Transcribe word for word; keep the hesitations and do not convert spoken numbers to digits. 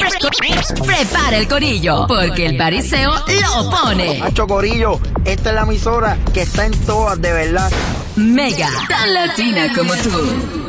Prepara el corillo, porque el pariseo lo pone. Hacho Corillo, esta es la emisora que está en todas, de verdad. Mega, tan latina como tú.